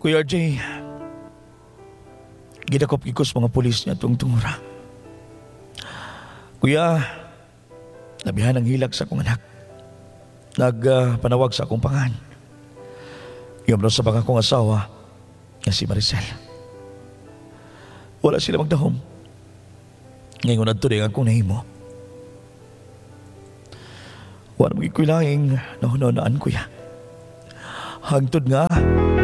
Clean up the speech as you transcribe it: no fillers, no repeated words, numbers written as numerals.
Kuya RJ, gidakop gikos mga pulis niya itong tungura. Kuya, labihan ang hilag sa akong anak. Nagpanawag sa akong pangan. Yung sa bang akong asawa na si Maricel. Wala sila magdahom. Ngayon na ito rin akong nahimo. Wala magiging laing nahunaan, kuya. Hangtod nga